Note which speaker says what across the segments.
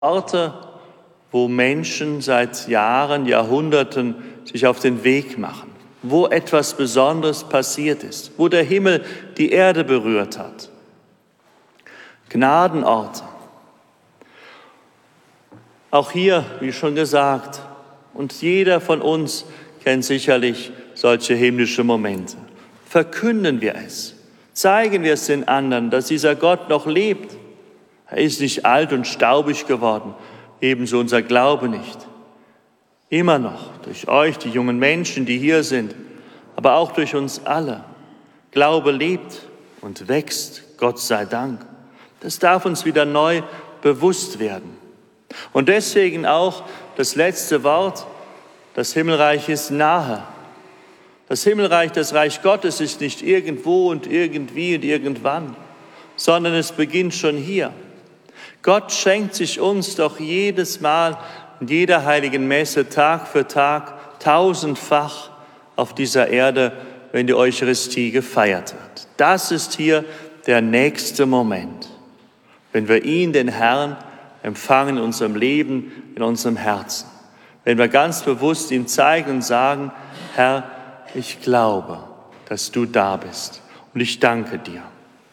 Speaker 1: Orte, wo Menschen seit Jahren, Jahrhunderten sich auf den Weg machen, wo etwas Besonderes passiert ist, wo der Himmel die Erde berührt hat. Gnadenorte. Auch hier, wie schon gesagt, und jeder von uns kennt sicherlich solche himmlische Momente. Verkünden wir es, zeigen wir es den anderen, dass dieser Gott noch lebt. Er ist nicht alt und staubig geworden, ebenso unser Glaube nicht. Immer noch durch euch, die jungen Menschen, die hier sind, aber auch durch uns alle. Glaube lebt und wächst, Gott sei Dank. Das darf uns wieder neu bewusst werden. Und deswegen auch das letzte Wort, das Himmelreich ist nahe. Das Himmelreich, das Reich Gottes ist nicht irgendwo und irgendwie und irgendwann, sondern es beginnt schon hier. Gott schenkt sich uns doch jedes Mal in jeder heiligen Messe Tag für Tag tausendfach auf dieser Erde, wenn die Eucharistie gefeiert wird. Das ist hier der nächste Moment, wenn wir ihn, den Herrn, empfangen in unserem Leben, in unserem Herzen. Wenn wir ganz bewusst ihm zeigen und sagen, Herr, ich glaube, dass du da bist und ich danke dir.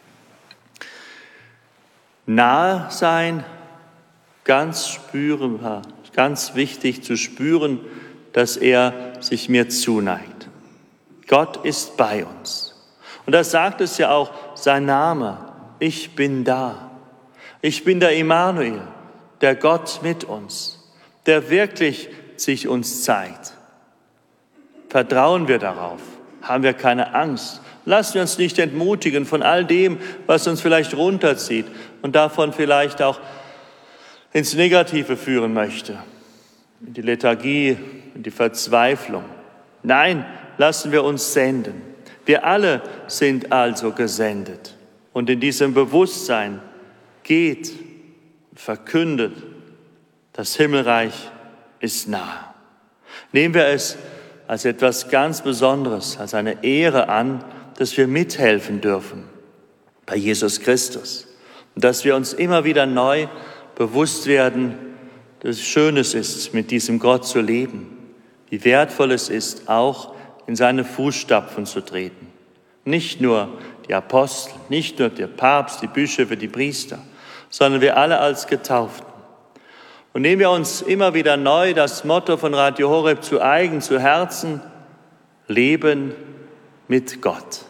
Speaker 1: Nahe sein, ganz spürbar, ganz wichtig zu spüren, dass er sich mir zuneigt. Gott ist bei uns. Und das sagt es ja auch, sein Name, ich bin da. Ich bin der Immanuel, der Gott mit uns, der wirklich sich uns zeigt. Vertrauen wir darauf, haben wir keine Angst. Lassen wir uns nicht entmutigen von all dem, was uns vielleicht runterzieht und davon vielleicht auch ins Negative führen möchte, in die Lethargie, in die Verzweiflung. Nein, lassen wir uns senden. Wir alle sind also gesendet. Und in diesem Bewusstsein geht, verkündet, das Himmelreich ist nahe. Nehmen wir es als etwas ganz Besonderes, als eine Ehre an, dass wir mithelfen dürfen bei Jesus Christus. Und dass wir uns immer wieder neu bewusst werden, dass es Schönes ist, mit diesem Gott zu leben. Wie wertvoll es ist, auch in seine Fußstapfen zu treten. Nicht nur die Apostel, nicht nur der Papst, die Bischöfe, die Priester, sondern wir alle als Getauften. Und nehmen wir uns immer wieder neu das Motto von Radio Horeb zu eigen, zu Herzen: Leben mit Gott.